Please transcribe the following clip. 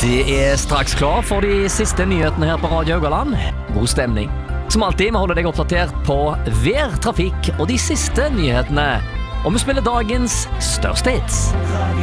Det straks klar for de siste nyhetene her på Radio Haugaland. God stemning. Som alltid, vi holder deg oppdatert på vær, trafikk og de siste nyhetene. Og vi spiller dagens største hits.